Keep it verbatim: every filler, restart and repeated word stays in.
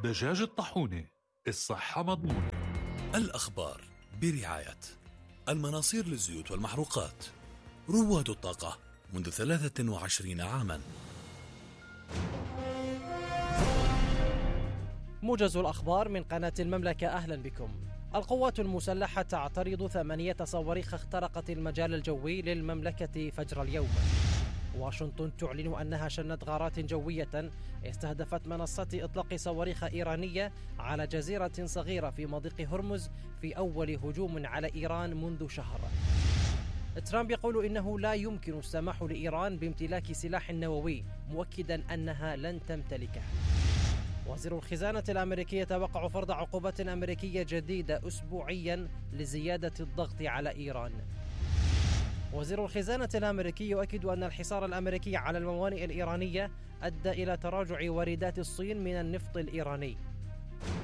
دجاج الطاحونة، الصحة مضمونة. الأخبار برعاية المناصير للزيوت والمحروقات، رواد الطاقة منذ ثلاثة وعشرين عاما. موجز الأخبار من قناة المملكة، أهلا بكم. القوات المسلحة تعترض ثمانية صواريخ اخترقت المجال الجوي للمملكة فجر اليوم. واشنطن تعلن أنها شنت غارات جوية استهدفت منصات إطلاق صواريخ إيرانية على جزيرة صغيرة في مضيق هرمز في أول هجوم على إيران منذ شهر. ترامب يقول إنه لا يمكن السماح لإيران بامتلاك سلاح نووي، مؤكدا أنها لن تمتلكه. وزير الخزانة الأمريكي يتوقع فرض عقوبات أمريكية جديدة أسبوعيا لزيادة الضغط على إيران. وزير الخزانة الأمريكي يؤكد أن الحصار الأمريكي على الموانئ الإيرانية أدى إلى تراجع واردات الصين من النفط الإيراني.